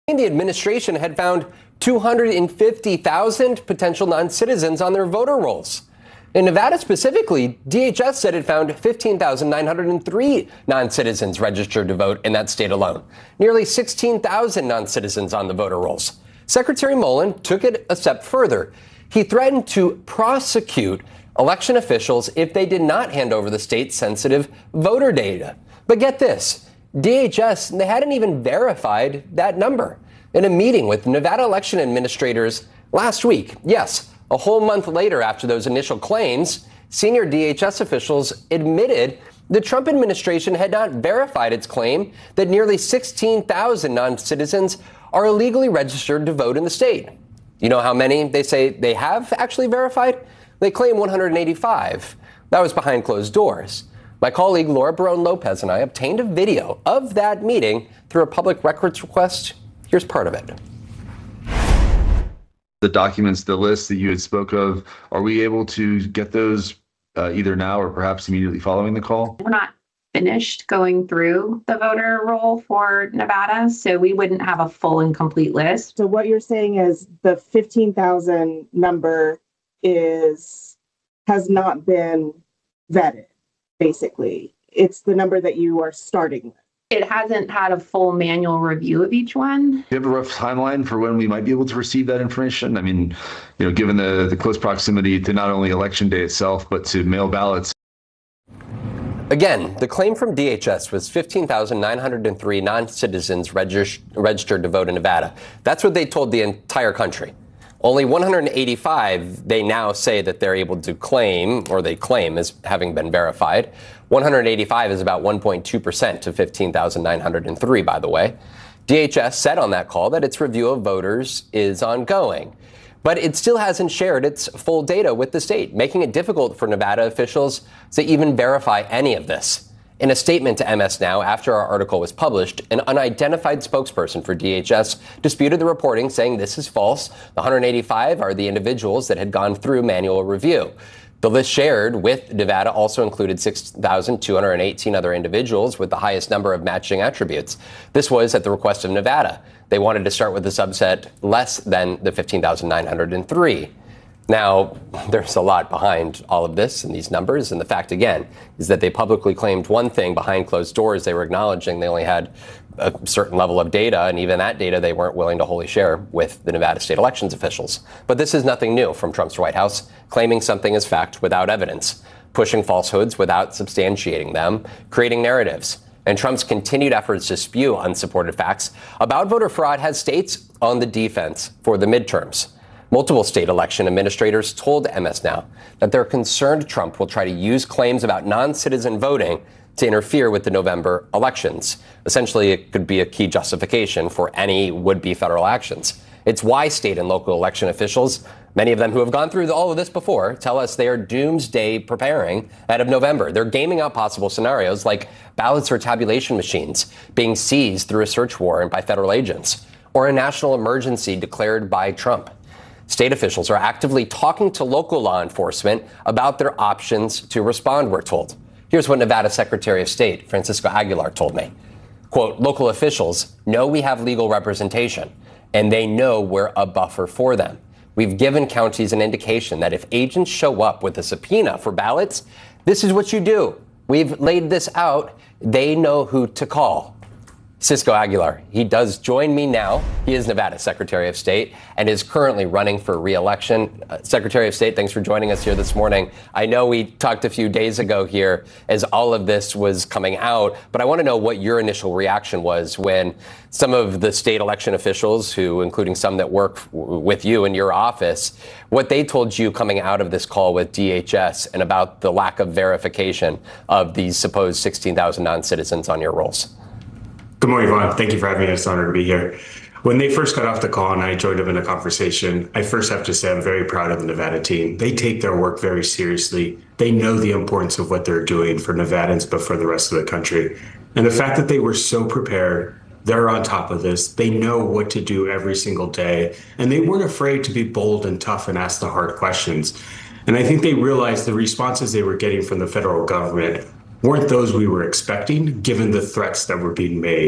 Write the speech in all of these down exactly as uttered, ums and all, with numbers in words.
The administration had found two hundred fifty thousand potential non-citizens on their voter rolls. In Nevada specifically, D H S said it found fifteen thousand nine hundred three non-citizens registered to vote in that state alone. Nearly sixteen thousand non-citizens on the voter rolls. Secretary Mullen took it a step further. He threatened to prosecute election officials if they did not hand over the state's sensitive voter data. But get this, D H S, they hadn't even verified that number. In a meeting with Nevada election administrators last week, yes, a whole month later after those initial claims, senior D H S officials admitted the Trump administration had not verified its claim that nearly sixteen thousand non-citizens are illegally registered to vote in the state. You know how many they say they have actually verified? They claim one hundred eighty-five. That was behind closed doors. My colleague Laura Barone Lopez and I obtained a video of that meeting through a public records request. Here's part of it. The documents, the list that you had spoke of, are we able to get those uh, either now or perhaps immediately following the call? We're not finished going through the voter roll for Nevada, so we wouldn't have a full and complete list. So what you're saying is the fifteen thousand number is has not been vetted, basically. It's the number that you are starting with. It hasn't had a full manual review of each one. Do you have a rough timeline for when we might be able to receive that information? I mean, you know, given the, the close proximity to not only election day itself, but to mail ballots. Again, the claim from D H S was fifteen thousand nine hundred three non-citizens regis- registered to vote in Nevada. That's what they told the entire country. Only one hundred eighty-five they now say that they're able to claim, or they claim as having been verified. one hundred eighty-five is about one point two percent to fifteen thousand nine hundred three, by the way. D H S said on that call that its review of voters is ongoing. But it still hasn't shared its full data with the state, making it difficult for Nevada officials to even verify any of this. In a statement to M S Now after our article was published, an unidentified spokesperson for D H S disputed the reporting, saying this is false. The one hundred eighty-five are the individuals that had gone through manual review. The list shared with Nevada also included six thousand two hundred eighteen other individuals with the highest number of matching attributes. This was at the request of Nevada. They wanted to start with a subset less than the fifteen thousand nine hundred three. Now, there's a lot behind all of this and these numbers. And the fact, again, is that they publicly claimed one thing behind closed doors. They were acknowledging they only had a certain level of data, and even that data they weren't willing to wholly share with the Nevada state elections officials. But this is nothing new from Trump's White House, claiming something as fact without evidence, pushing falsehoods without substantiating them, creating narratives. And Trump's continued efforts to spew unsupported facts about voter fraud has states on the defense for the midterms. Multiple state election administrators told M S Now that they're concerned Trump will try to use claims about non-citizen voting to interfere with the November elections. Essentially, it could be a key justification for any would-be federal actions. It's why state and local election officials, many of them who have gone through all of this before, tell us they are doomsday preparing ahead of November. They're gaming out possible scenarios like ballots or tabulation machines being seized through a search warrant by federal agents, or a national emergency declared by Trump. State officials are actively talking to local law enforcement about their options to respond, we're told. Here's what Nevada Secretary of State Francisco Aguilar told me. Quote, local officials know we have legal representation, and they know we're a buffer for them. We've given counties an indication that if agents show up with a subpoena for ballots, this is what you do. We've laid this out. They know who to call. Cisco Aguilar, he does join me now. He is Nevada Secretary of State and is currently running for re-election. Uh, Secretary of State, thanks for joining us here this morning. I know we talked a few days ago here as all of this was coming out, but I want to know what your initial reaction was when some of the state election officials, who, including some that work w- with you in your office, what they told you coming out of this call with D H S and about the lack of verification of these supposed sixteen thousand non-citizens on your rolls. Good morning, Vaughn. Thank you for having me. It's an honor to be here. When they first got off the call and I joined them in a conversation, I first have to say I'm very proud of the Nevada team. They take their work very seriously. They know the importance of what they're doing for Nevadans, but for the rest of the country. And the fact that they were so prepared, they're on top of this. They know what to do every single day. And they weren't afraid to be bold and tough and ask the hard questions. And I think they realized the responses they were getting from the federal government weren't those we were expecting, given the threats that were being made.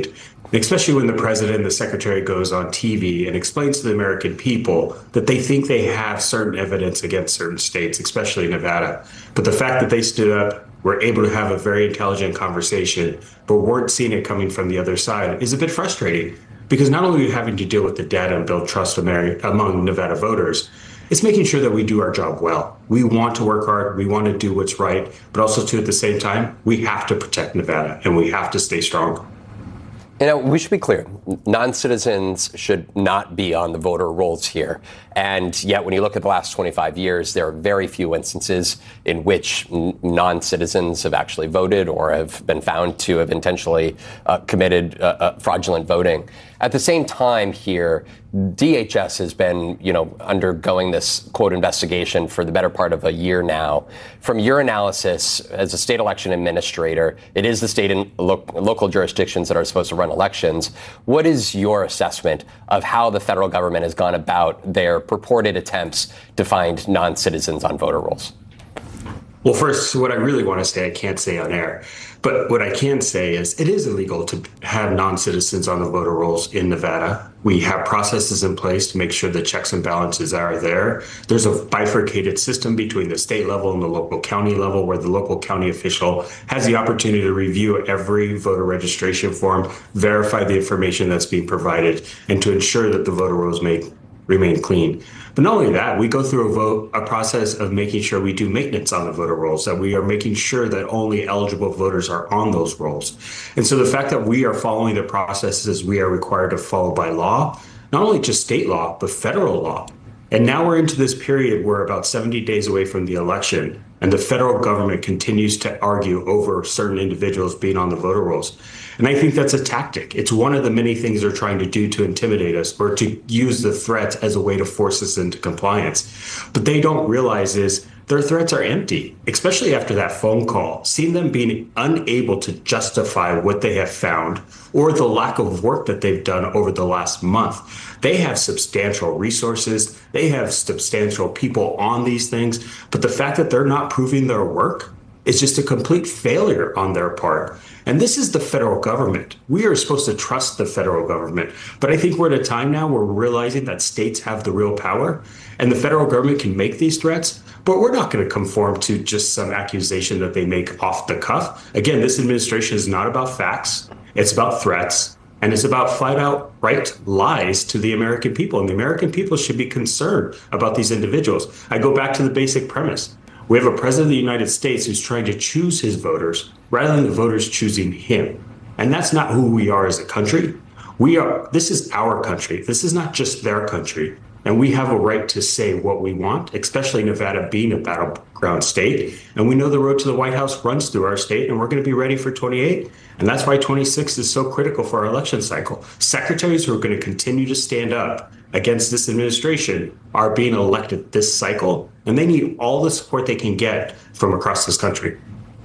Especially when the president and the secretary goes on T V and explains to the American people that they think they have certain evidence against certain states, especially Nevada. But the fact that they stood up, were able to have a very intelligent conversation, but weren't seeing it coming from the other side is a bit frustrating. Because not only are we having to deal with the data and build trust among Nevada voters, it's making sure that we do our job well. We want to work hard, we want to do what's right, but also too, at the same time, we have to protect Nevada and we have to stay strong. You know, we should be clear. Non-citizens should not be on the voter rolls here. And yet, when you look at the last twenty-five years, there are very few instances in which n- non-citizens have actually voted or have been found to have intentionally uh, committed uh, uh, fraudulent voting. At the same time here, D H S has been, you know, undergoing this, quote, investigation for the better part of a year now. From your analysis as a state election administrator, it is the state and lo- local jurisdictions that are supposed to run elections. What is your assessment of how the federal government has gone about their purported attempts to find non-citizens on voter rolls? Well, first, what I really want to say, I can't say on air. But what I can say is it is illegal to have non-citizens on the voter rolls in Nevada. We have processes in place to make sure the checks and balances are there. There's a bifurcated system between the state level and the local county level, where the local county official has the opportunity to review every voter registration form, verify the information that's being provided, and to ensure that the voter rolls may remain clean. But not only that, we go through a vote, a process of making sure we do maintenance on the voter rolls, that we are making sure that only eligible voters are on those rolls. And so the fact that we are following the processes we are required to follow by law, not only just state law, but federal law. And now we're into this period where about seventy days away from the election, and the federal government continues to argue over certain individuals being on the voter rolls. And I think that's a tactic. It's one of the many things they're trying to do to intimidate us or to use the threats as a way to force us into compliance. But they don't realize is their threats are empty, especially after that phone call, seeing them being unable to justify what they have found or the lack of work that they've done over the last month. They have substantial resources. They have substantial people on these things. But the fact that they're not proving their work is just a complete failure on their part. And this is the federal government. We are supposed to trust the federal government. But I think we're at a time now where we're realizing that states have the real power and the federal government can make these threats. But we're not going to conform to just some accusation that they make off the cuff. Again, this administration is not about facts. It's about threats. And it's about flat out right lies to the American people. And the American people should be concerned about these individuals. I go back to the basic premise. We have a president of the United States who's trying to choose his voters rather than the voters choosing him. And that's not who we are as a country. We are, this is our country. This is not just their country. And we have a right to say what we want, especially Nevada being a battleground state. And we know the road to the White House runs through our state, and we're going to be ready for twenty-eight. And that's why twenty-six is so critical for our election cycle. Secretaries who are going to continue to stand up against this administration are being elected this cycle, and they need all the support they can get from across this country.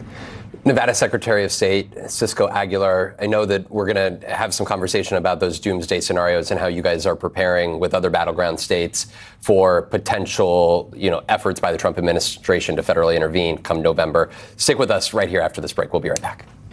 Nevada Secretary of State Cisco Aguilar, I know that we're going to have some conversation about those doomsday scenarios and how you guys are preparing with other battleground states for potential, you know, efforts by the Trump administration to federally intervene come November. Stick with us right here after this break. We'll be right back.